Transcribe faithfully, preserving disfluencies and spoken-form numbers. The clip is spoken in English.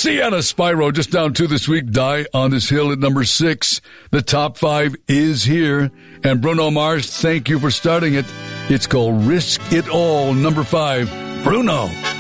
Sienna Spyro just down two this week. Die on This Hill at number six. The top five is here. And Bruno Mars, thank you for starting it. It's called Risk It All, number five. Bruno.